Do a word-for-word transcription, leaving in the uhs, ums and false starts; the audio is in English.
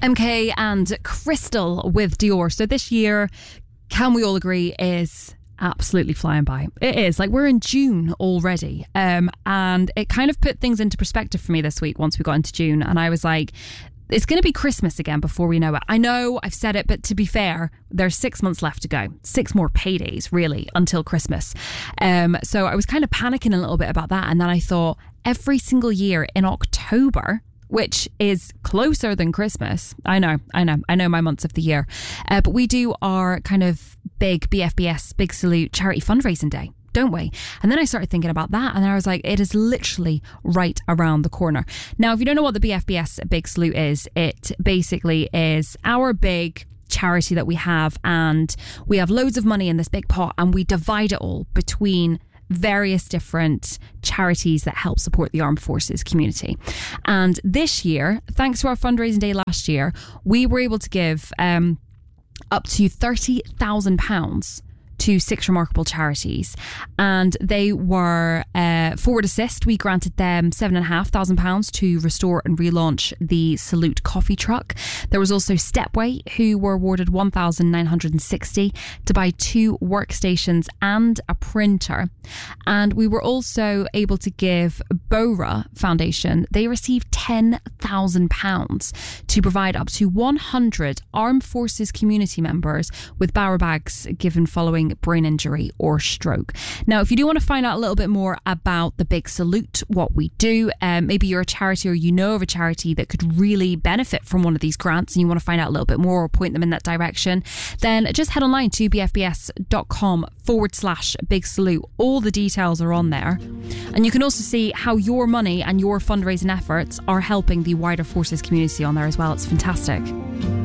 M K and Crystal with Dior. So this year, can we all agree, is absolutely flying by. It is. Like, we're in June already. Um, and it kind of put things into perspective for me this week once we got into June. And I was like, it's going to be Christmas again before we know it. I know I've said it, but to be fair, there's six months left to go. Six more paydays, really, until Christmas. Um, so I was kind of panicking a little bit about that. And then I thought, every single year in October, which is closer than Christmas. I know, I know, I know my months of the year. Uh, but we do our kind of big B F B S, Big Salute charity fundraising day, don't we? And then I started thinking about that, and I was like, it is literally right around the corner. Now, if you don't know what the B F B S Big Salute is, it basically is our big charity that we have, and we have loads of money in this big pot, and we divide it all between various different charities that help support the armed forces community. And this year, thanks to our fundraising day last year, we were able to give um, up to thirty thousand pounds to six remarkable charities, and they were uh, Forward Assist. We granted them seven and a half thousand pounds to restore and relaunch the Salute coffee truck. There was also Stepway, who were awarded one thousand nine hundred sixty to buy two workstations and a printer. And we were also able to give Bora Foundation, they received ten thousand pounds to provide up to one hundred armed forces community members with Bowra bags given following brain injury or stroke. Now, if you do want to find out a little bit more about the Big Salute, what we do, um, maybe you're a charity or you know of a charity that could really benefit from one of these grants and you want to find out a little bit more or point them in that direction, then just head online to bfbs.com forward slash Big Salute. All the details are on there. And you can also see how your money and your fundraising efforts are helping the wider forces community on there as well. It's fantastic.